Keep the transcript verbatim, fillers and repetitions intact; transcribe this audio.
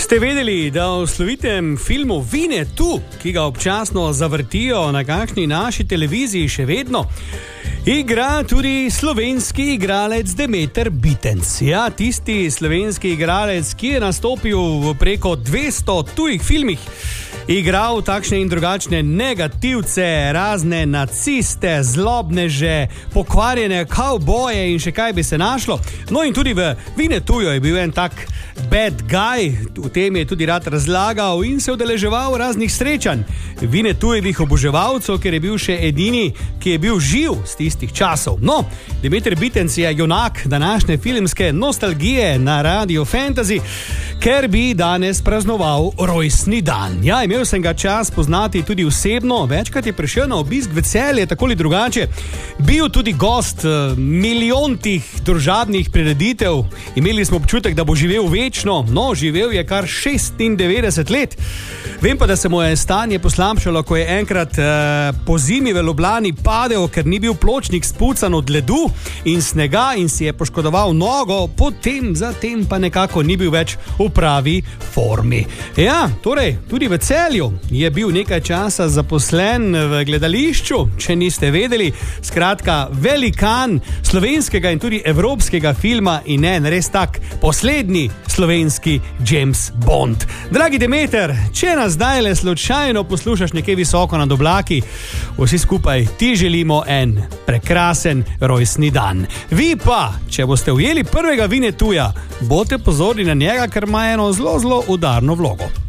Ste vedeli, da v slovitem filmu Winnetou, ki ga občasno zavrtijo na kakšni naši televiziji še vedno, igra tudi slovenski igralec Demeter Bitenc. Ja, tisti slovenski igralec, ki je nastopil v preko dvesto tujih filmih, igral takšne in drugačne negativce, razne naciste, zlobneže, pokvarjene kavboje in še kaj bi se našlo. No in tudi v Winnetouju je bil en tak bad guy, v tem je tudi rad razlagal in se udeleževal raznih srečanj Winnetoujevih oboževalcev, ker je bil še edini, ki je bil živ z tistih časov. No, Demeter Bitenc je junak današnje filmske nostalgije na Radio Fantasy, ker bi danes praznoval rojstni dan. Ja, imel sem ga čas poznati tudi osebno, večkrat je prišel na obisk v Celje, tako ali drugače. Bil tudi gost milijontih družabnih prireditev, imeli smo občutek, da bo živel večno, no, živel je kar šestindevetdeset let. Vem pa, da se mu je stanje poslabšalo, ko je enkrat eh, po zimi v Ljubljani padel, ker ni bil pločnik spucan od ledu in snega in si je poškodoval nogo, potem zatem pa nekako ni bil več v pravi formi. Ja, torej, tudi v Celju je bil nekaj časa zaposlen v gledališču, če niste vedeli, skratka velikan slovenskega in tudi evropskega filma in en res tak poslednji slovenski James Bond. Dragi Demeter, če nas zdaj le slučajno poslušaš nekje visoko nad oblaki, vsi skupaj ti želimo en prekrasen rojstni dan. Vi pa, če boste ujeli prvega Winnetouja, boste pozorni na njega, ker ima eno zelo, zelo udarno vlogo.